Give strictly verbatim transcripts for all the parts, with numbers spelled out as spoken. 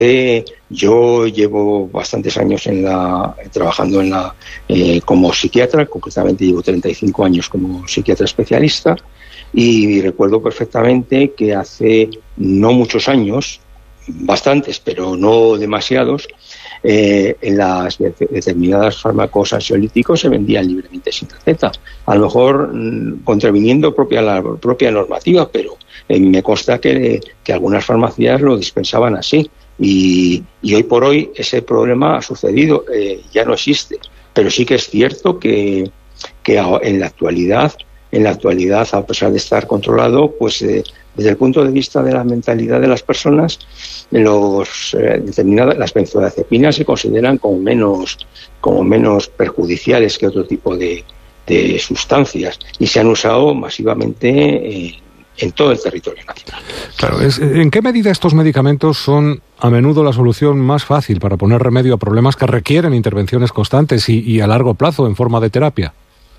Eh, yo llevo bastantes años en la, trabajando en la, eh, como psiquiatra, concretamente llevo treinta y cinco años como psiquiatra especialista, y recuerdo perfectamente que hace no muchos años, bastantes, pero no demasiados, eh, en las de, determinadas fármacos ansiolíticos se vendían libremente sin receta. A lo mejor mmm, contraviniendo propia, la propia normativa, pero eh, me consta que, que algunas farmacias lo dispensaban así. Y, y hoy por hoy ese problema ha sucedido, eh, ya no existe. Pero sí que es cierto que, que en la actualidad, en la actualidad, a pesar de estar controlado, pues eh, desde el punto de vista de la mentalidad de las personas, los eh, determinadas las benzodiazepinas se consideran como menos, como menos perjudiciales que otro tipo de, de sustancias, y se han usado masivamente eh, en todo el territorio nacional. Claro, es, ¿en qué medida estos medicamentos son a menudo la solución más fácil para poner remedio a problemas que requieren intervenciones constantes y, y a largo plazo en forma de terapia?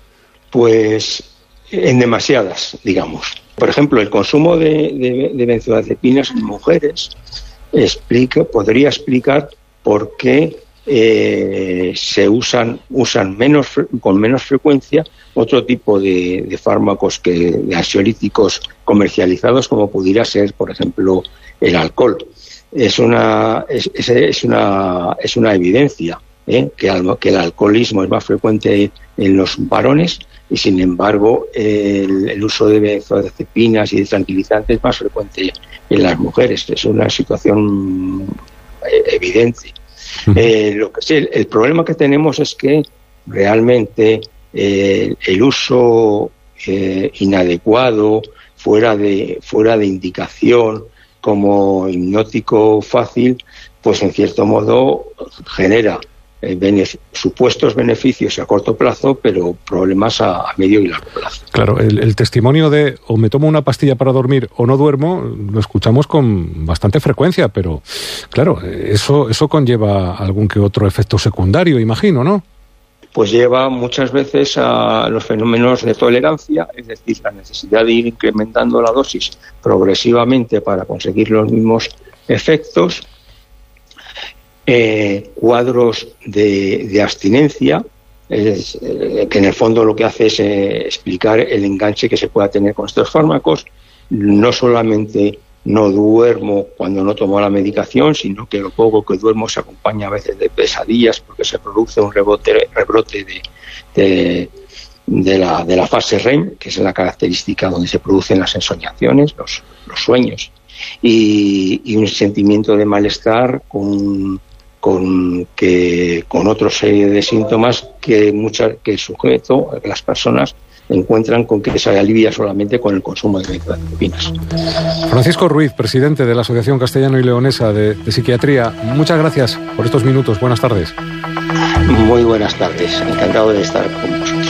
Pues en demasiadas, digamos. Por ejemplo, el consumo de, de, de benzodiazepinas en mujeres explica, podría explicar por qué eh, se usan usan menos con menos frecuencia otro tipo de, de fármacos que de ansiolíticos comercializados, como pudiera ser, por ejemplo, el alcohol. Es una es, es, es una es una evidencia ¿eh? que, al, que el alcoholismo es más frecuente en los varones, y sin embargo el, el uso de benzodiazepinas y de tranquilizantes es más frecuente en las mujeres. Es una situación evidente. Uh-huh. Eh, lo que sí, el, el problema que tenemos es que realmente eh, el uso eh, inadecuado, fuera de fuera de indicación, como hipnótico fácil, pues en cierto modo genera eh, benef- supuestos beneficios a corto plazo, pero problemas a, a medio y largo plazo. Claro, el, el testimonio de o me tomo una pastilla para dormir o no duermo lo escuchamos con bastante frecuencia, pero claro, eso eso conlleva algún que otro efecto secundario, imagino, ¿no? Pues lleva muchas veces a los fenómenos de tolerancia, es decir, la necesidad de ir incrementando la dosis progresivamente para conseguir los mismos efectos, eh, cuadros de, de abstinencia, es, eh, que en el fondo lo que hace es eh, explicar el enganche que se pueda tener con estos fármacos. No solamente no duermo cuando no tomo la medicación, sino que lo poco que duermo se acompaña a veces de pesadillas, porque se produce un rebote, rebrote de, de, de, la, de la fase R E M, que es la característica donde se producen las ensoñaciones, los, los sueños, y, y un sentimiento de malestar con, con, que, con otra serie de síntomas que, muchas, que el sujeto, las personas, encuentran con que se alivia solamente con el consumo de benzodiazepinas. Francisco Ruiz, presidente de la Asociación Castellano y Leonesa de, de Psiquiatría, muchas gracias por estos minutos. Buenas tardes. Muy buenas tardes. Encantado de estar con vosotros.